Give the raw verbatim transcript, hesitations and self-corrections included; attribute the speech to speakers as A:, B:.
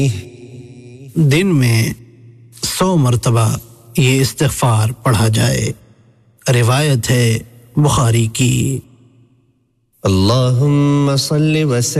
A: दिन में सौ मरतबा ये इस्तिग़फ़ार पढ़ा जाए। रिवायत है बुखारी की।
B: अल्लाहुम्मा सल्लि व